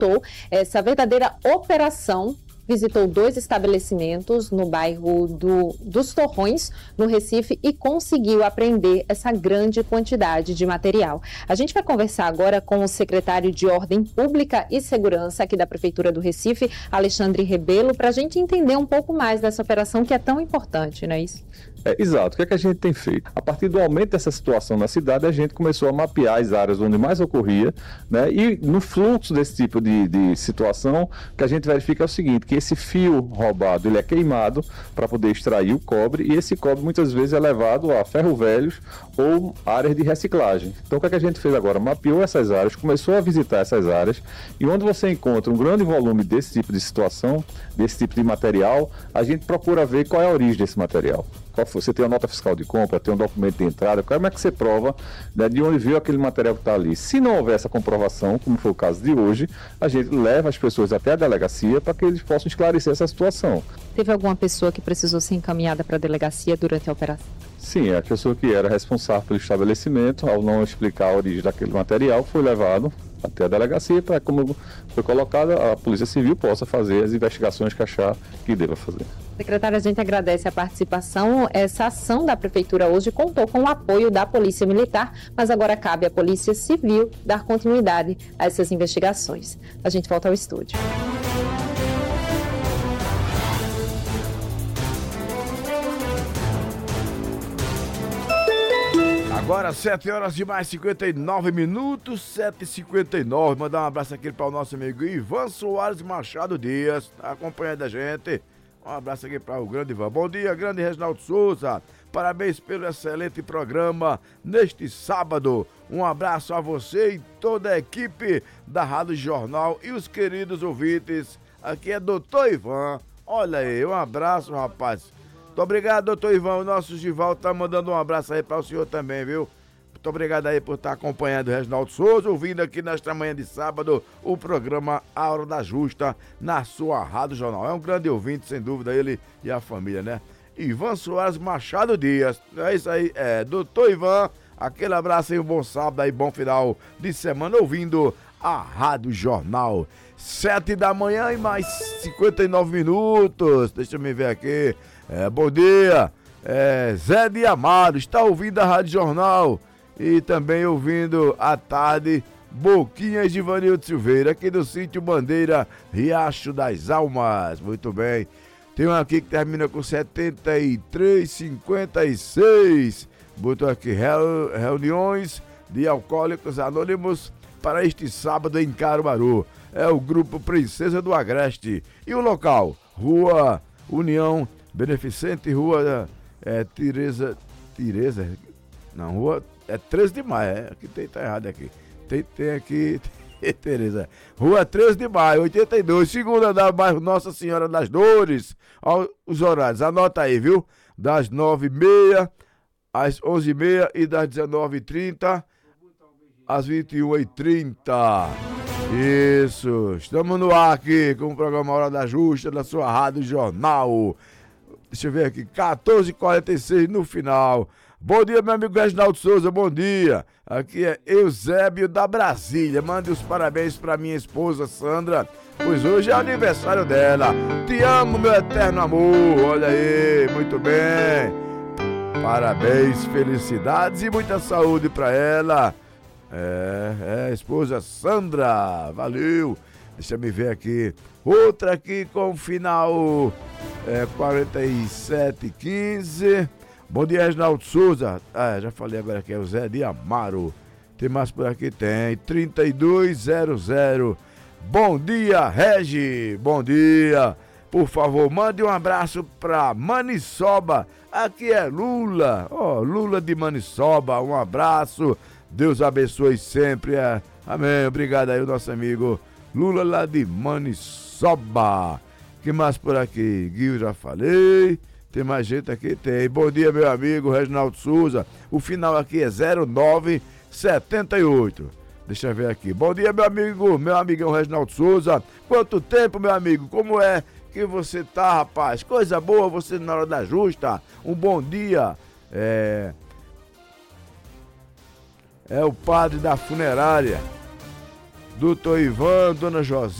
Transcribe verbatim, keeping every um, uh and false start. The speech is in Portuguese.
montou essa verdadeira operação. Visitou dois estabelecimentos no bairro do, dos Torrões, no Recife, e conseguiu apreender essa grande quantidade de material. A gente vai conversar agora com o secretário de Ordem Pública e Segurança aqui da Prefeitura do Recife, Alexandre Rebelo, para a gente entender um pouco mais dessa operação que é tão importante, não é isso? É, exato. O que é que a gente tem feito? A partir do aumento dessa situação na cidade, a gente começou a mapear as áreas onde mais ocorria, né? E no fluxo desse tipo de, de situação, o que a gente verifica é o seguinte, que esse fio roubado, ele é queimado para poder extrair o cobre, e esse cobre muitas vezes é levado a ferro velhos ou áreas de reciclagem. Então o que é que a gente fez agora? Mapeou essas áreas, começou a visitar essas áreas, e onde você encontra um grande volume desse tipo de situação, desse tipo de material, a gente procura ver qual é a origem desse material. Você tem uma nota fiscal de compra, tem um documento de entrada, como é que você prova, né, de onde veio aquele material que está ali? Se não houver essa comprovação, como foi o caso de hoje, a gente leva as pessoas até a delegacia para que eles possam esclarecer essa situação. Teve alguma pessoa que precisou ser encaminhada para a delegacia durante a operação? Sim, a pessoa que era responsável pelo estabelecimento, ao não explicar a origem daquele material, foi levado até a delegacia para, como foi colocado, a Polícia Civil possa fazer as investigações que achar que deva fazer. Secretário, a gente agradece a participação. Essa ação da Prefeitura hoje contou com o apoio da Polícia Militar, mas agora cabe à Polícia Civil dar continuidade a essas investigações. A gente volta ao estúdio. Agora sete horas e mais cinquenta e nove minutos, sete e cinquenta e nove. Mandar um abraço aqui para o nosso amigo Ivan Soares Machado Dias, tá acompanhando a gente. Um abraço aqui para o grande Ivan. Bom dia, grande Reginaldo Souza. Parabéns pelo excelente programa neste sábado. Um abraço a você e toda a equipe da Rádio Jornal e os queridos ouvintes. Aqui é doutor Ivan. Olha aí, um abraço, rapaz. Muito obrigado, doutor Ivan. O nosso Gival tá mandando um abraço aí para o senhor também, viu? Muito obrigado aí por estar acompanhando o Reginaldo Souza, ouvindo aqui nesta manhã de sábado o programa A Hora da Justa na sua Rádio Jornal. É um grande ouvinte, sem dúvida, ele e a família, né? Ivan Soares Machado Dias. É isso aí, é, doutor Ivan, aquele abraço aí, um bom sábado aí, bom final de semana ouvindo a Rádio Jornal. Sete da manhã e mais cinquenta e nove minutos. Deixa eu me ver aqui. É, bom dia, é, Zé de Amado, está ouvindo a Rádio Jornal e também ouvindo à tarde Boquinhas de Vanildo Silveira, aqui do sítio Bandeira, Riacho das Almas. Muito bem, tem um aqui que termina com setenta e três cinquenta e seis, botou aqui reuniões de alcoólicos anônimos para este sábado em Caruaru. É o Grupo Princesa do Agreste e o local, Rua União Beneficente, Rua é, Tereza, Tereza, não, Rua, é treze de maio, é, aqui tem, tá errado aqui, tem, tem aqui, Tereza, Rua treze de maio, oitenta e dois, segundo andar, bairro Nossa Senhora das Dores. Ó, os horários, anota aí, viu, das nove e meia às onze e meia e das dezenove e trinta às vinte e uma e trinta. Isso, estamos no ar aqui com o programa Hora da Justa da sua Rádio Jornal. Deixa eu ver aqui, quatorze e quarenta e seis no final. Bom dia, meu amigo Reginaldo Souza, bom dia. Aqui é Eusébio da Brasília. Mande os parabéns pra minha esposa Sandra, pois hoje é aniversário dela. Te amo, meu eterno amor. Olha aí, muito bem. Parabéns, felicidades e muita saúde pra ela. É, é, esposa Sandra, valeu. Deixa eu me ver aqui. Outra aqui com o final é, quarenta e sete e quinze. Bom dia, Reginaldo Souza. Ah, já falei agora que é o Zé de Amaro. Tem mais por aqui? Tem. trinta e dois zero zero. Bom dia, Regi. Bom dia. Por favor, mande um abraço pra Maniçoba. Aqui é Lula. Ó, oh, Lula de Maniçoba. Um abraço. Deus abençoe sempre. É. Amém. Obrigado aí, o nosso amigo Lula lá de Maniçoba. Que mais por aqui? Guil, já falei. Tem mais gente aqui? Tem. Bom dia, meu amigo Reginaldo Souza. O final aqui é zero nove sete oito. Deixa eu ver aqui. Bom dia, meu amigo, meu amigão Reginaldo Souza. Quanto tempo, meu amigo? Como é que você tá, rapaz? Coisa boa, você na hora da justa. Um bom dia. É... É o padre da funerária. doutor Ivan, dona Josi.